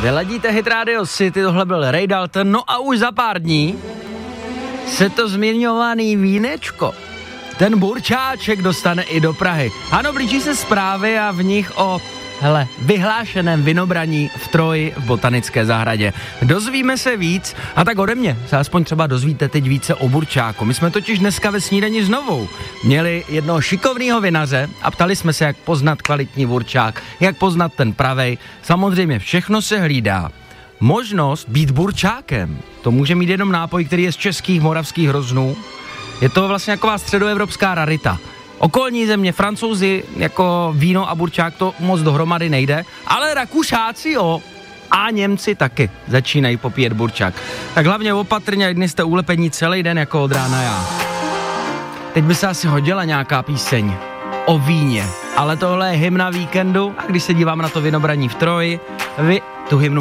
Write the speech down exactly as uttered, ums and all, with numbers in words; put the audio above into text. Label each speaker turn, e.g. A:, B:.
A: Vyladíte Hit Radio City, tohle byl Ray Dalton, no a už za pár dní se to zmiňovaný vínečko, ten burčáček dostane i do Prahy. Ano, blíží se zprávy a v nich o, hele, vyhlášeném vinobraní v Troji v botanické zahradě. Dozvíme se víc a tak ode mě se aspoň třeba dozvíte teď více o burčáku. My jsme totiž dneska ve snídani znovu měli jednoho šikovného vinaře a ptali jsme se, jak poznat kvalitní burčák, jak poznat ten pravej. Samozřejmě všechno se hlídá. Možnost být burčákem, to může mít jenom nápoj, který je z českých moravských hroznů. Je to vlastně taková středoevropská rarita. Okolní země, Francouzi, jako víno a burčák to moc dohromady nejde, ale Rakušáci jo, a Němci taky začínají popíjet burčák. Tak hlavně opatrně, jedni jste ulepení celý den jako od rána já. Teď by se asi hodila nějaká píseň o víně, ale tohle je hymna víkendu a když se dívám na to vinobraní v Troji, vy tu hymnu